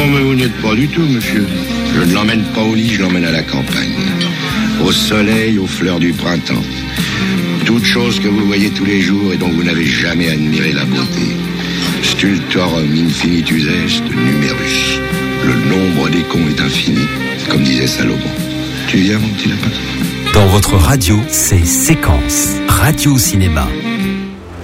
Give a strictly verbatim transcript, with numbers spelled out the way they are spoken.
Non, mais vous n'êtes pas du tout, monsieur. Je ne l'emmène pas au lit, je l'emmène à la campagne. Au soleil, aux fleurs du printemps. Toutes choses que vous voyez tous les jours et dont vous n'avez jamais admiré la beauté. Stultorum infinitus est numerus. Le nombre des cons est infini, comme disait Salomon. Tu viens, mon petit lapin ? Dans votre radio, c'est Séquence, Radio Cinéma.